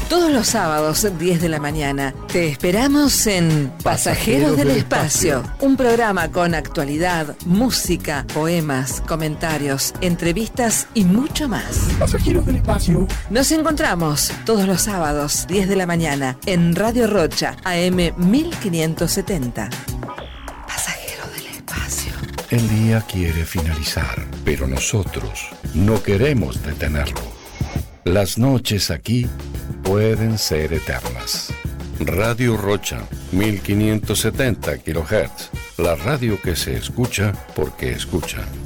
Todos los sábados, 10 de la mañana, te esperamos en Pasajeros del Espacio, un programa con actualidad, música, poemas, comentarios, entrevistas y mucho más. Pasajeros del Espacio. Nos encontramos todos los sábados, 10 de la mañana, en Radio Rocha, AM 1570. Pasajeros del Espacio. El día quiere finalizar, pero nosotros no queremos detenerlo. Las noches aquí pueden ser eternas. Radio Rocha, 1570 kHz. La radio que se escucha porque escucha.